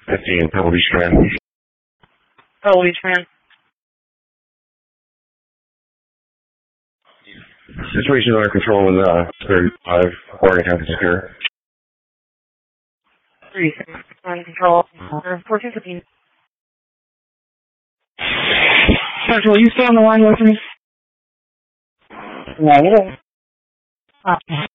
15, Pebble Beach Strand. Pebble Beach Strand. Situation under control with 35, Oregon County Secure. 36, under control. 1415. Sergeant, will you stay on the line with me? Negative.